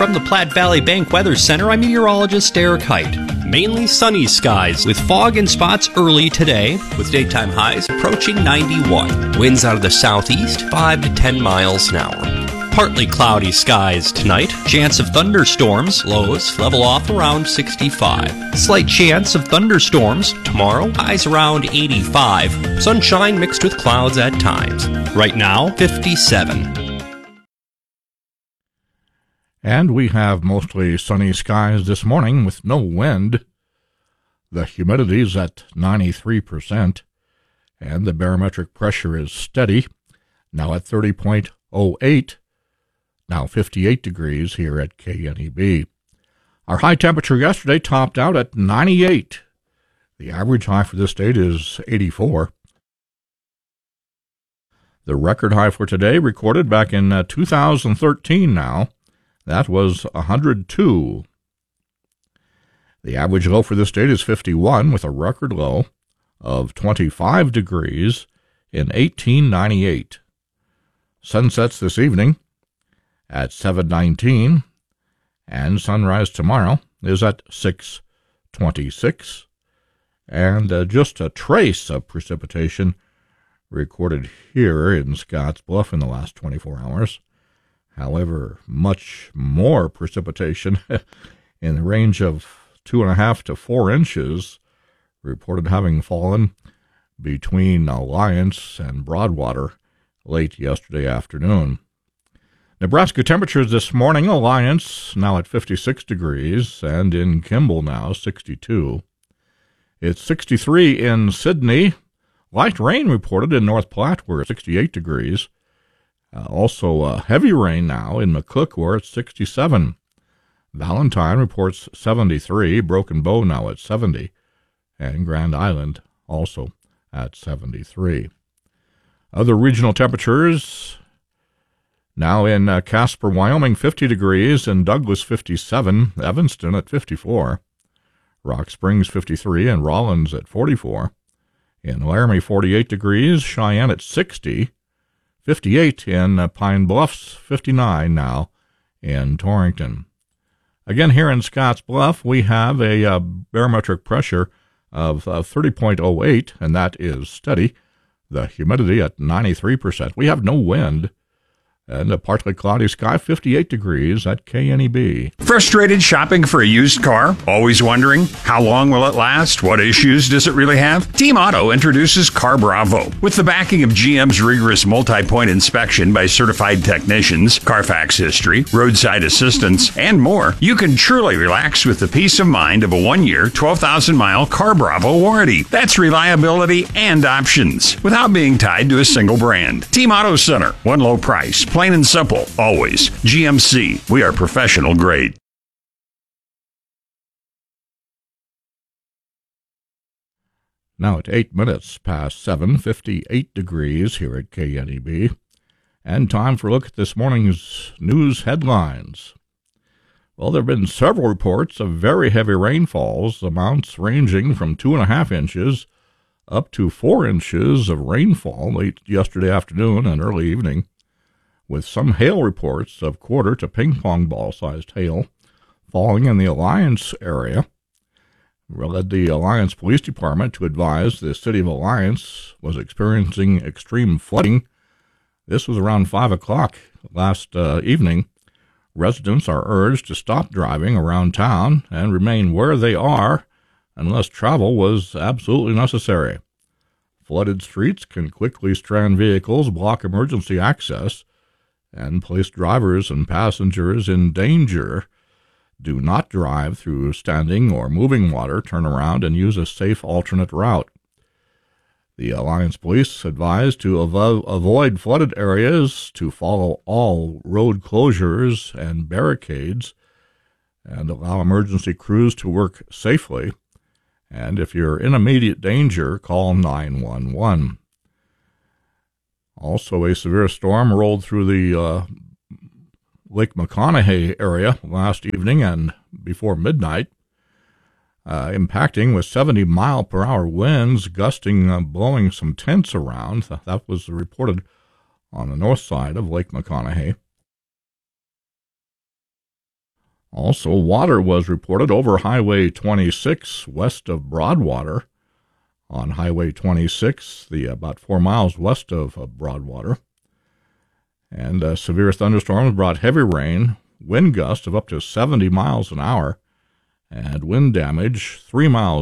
From the Platte Valley Bank Weather Center, I'm meteorologist Eric Height. Mainly sunny skies with fog in spots early today, with daytime highs approaching 91. Winds out of the southeast, 5 to 10 miles an hour. Partly cloudy skies tonight. Chance of thunderstorms. Lows level off around 65. Slight chance of thunderstorms tomorrow. Highs around 85. Sunshine mixed with clouds at times. Right now, 57. And we have mostly sunny skies this morning with no wind. The humidity is at 93%, and the barometric pressure is steady, now at 30.08, now 58 degrees here at KNEB. Our high temperature yesterday topped out at 98. The average high for this date is 84. The record high for today recorded back in 2013 now. That was 102. The average low for this date is 51, with a record low of 25 degrees in 1898. Sunsets this evening at 7:19, and sunrise tomorrow is at 6:26. And just a trace of precipitation recorded here in Scottsbluff in the last 24 hours. However, much more precipitation in the range of 2.5 to 4 inches reported having fallen between Alliance and Broadwater late yesterday afternoon. Nebraska temperatures this morning: Alliance now at 56 degrees, and in Kimball now 62. It's 63 in Sydney. Light rain reported in North Platte, where it's 68 degrees. Also heavy rain now in McCook, where it's 67. Valentine reports 73, Broken Bow now at 70, and Grand Island also at 73. Other regional temperatures now in Casper, Wyoming, 50 degrees, in Douglas 57, Evanston at 54, Rock Springs 53, and Rollins at 44. In Laramie, 48 degrees, Cheyenne at 60, 58 in Pine Bluffs, 59 now in Torrington. Again, here in Scottsbluff, we have a barometric pressure of 30.08, and that is steady. The humidity at 93%. We have no wind. And a partly cloudy sky, 58 degrees at KNEB. Frustrated shopping for a used car? Always wondering, how long will it last? What issues does it really have? Team Auto introduces Car Bravo. With the backing of GM's rigorous multi-point inspection by certified technicians, Carfax history, roadside assistance, and more, you can truly relax with the peace of mind of a 1-year, 12,000-mile Car Bravo warranty. That's reliability and options, without being tied to a single brand. Team Auto Center, one low price. Plain and simple, always. GMC, we are professional grade. Now at 8 minutes past 7, 58 degrees here at KNEB. And time for a look at this morning's news headlines. Well, there have been several reports of very heavy rainfalls, amounts ranging from 2.5 inches up to 4 inches of rainfall late yesterday afternoon and early evening, with some hail reports of quarter to ping-pong ball-sized hail falling in the Alliance area. Led the Alliance Police Department to advise the city of Alliance was experiencing extreme flooding. This was around 5 o'clock last evening. Residents are urged to stop driving around town and remain where they are unless travel was absolutely necessary. Flooded streets can quickly strand vehicles, block emergency access, and place drivers and passengers in danger. Do not drive through standing or moving water. Turn around and use a safe alternate route. The Alliance Police advised to avoid flooded areas, to follow all road closures and barricades, and allow emergency crews to work safely. And if you're in immediate danger, call 911. Also, a severe storm rolled through the Lake McConaughey area last evening and before midnight, impacting with 70-mile-per-hour winds, gusting, blowing some tents around. That was reported on the north side of Lake McConaughey. Also, water was reported over Highway 26 west of Broadwater. On Highway 26, about 4 miles west of Broadwater. And severe thunderstorms brought heavy rain, wind gusts of up to 70 miles an hour, and wind damage 3 miles